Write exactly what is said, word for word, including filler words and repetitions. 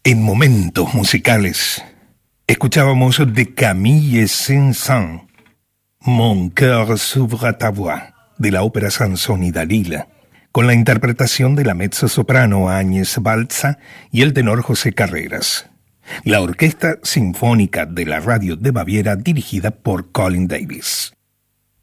En momentos musicales, escuchábamos de Camille Saint-Saëns, Mon cœur s'ouvre à ta voix, de la ópera Sansón y Dalila, con la interpretación de la mezzosoprano Áñez Balza y el tenor José Carreras. La Orquesta Sinfónica de la Radio de Baviera, dirigida por Colin Davis.